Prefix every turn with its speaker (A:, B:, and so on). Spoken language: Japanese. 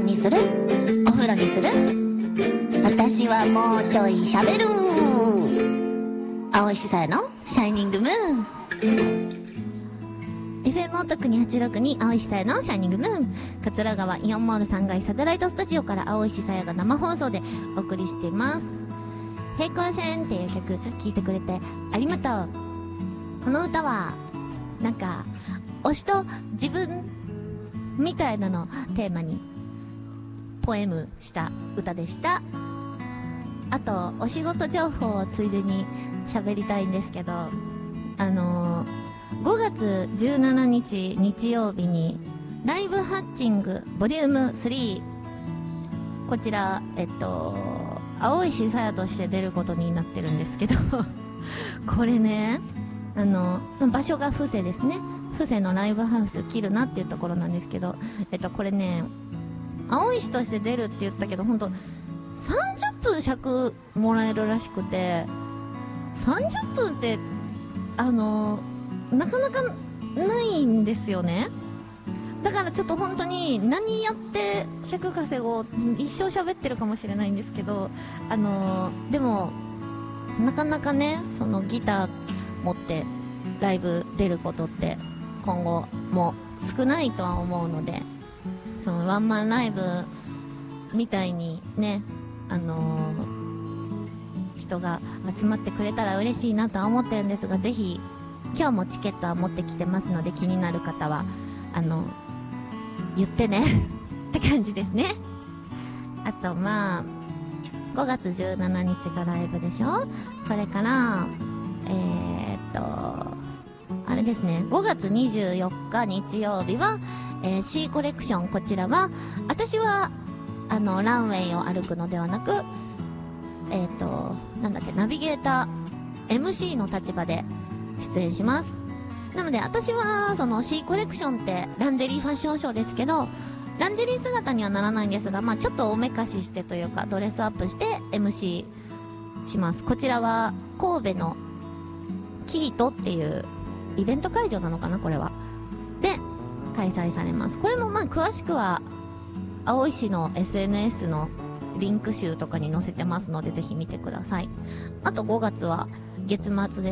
A: にする？お風呂にする？私はもうちょい喋る。青石さやのシャイニングムーン。FM オタクに862青石さやのシャイニングムーン。桂川イオンモール3階サテライトスタジオから青石さやが生放送でお送りしています。平行線っていう曲聴いてくれてありがとう。この歌はなんか推しと自分みたいなのをテーマにポエムした歌でした。あとお仕事情報をついでに喋りたいんですけど、5月17日日曜日にライブハッチングボリューム3、こちら青石さやとして出ることになってるんですけどこれね、場所が布施ですね。布施のライブハウスキルナっていうところなんですけど、これね、青石として出るって言ったけど、ほんと30分尺もらえるらしくて、30分ってなかなかないんですよね。だからちょっと本当に何やって尺稼ごう、一生喋ってるかもしれないんですけど、でもなかなかね、そのギター持ってライブ出ることって今後も少ないとは思うので、そのワンマンライブみたいにね、人が集まってくれたら嬉しいなとは思ってるんですが、ぜひ今日もチケットは持ってきてますので、気になる方は言ってねって感じですね。あと5月17日がライブでしょ。それからあれですね、5月24日日曜日は、C コレクション。こちらは私はランウェイを歩くのではなく、ナビゲーター MC の立場で出演します。なので私はその C コレクションってランジェリーファッションショーですけど、ランジェリー姿にはならないんですが、ちょっとおめかししてというかドレスアップして MC します。こちらは神戸のキリトっていうイベント会場なのかな、これはで開催されます。これも詳しくは青石の SNS のリンク集とかに載せてますので、ぜひ見てください。あと5月は月末です。